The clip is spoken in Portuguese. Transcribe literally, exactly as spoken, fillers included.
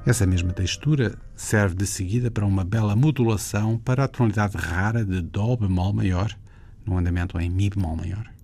Essa mesma textura serve de seguida para uma bela modulação para a tonalidade rara de Dó bemol maior, no andamento em Mi bemol maior.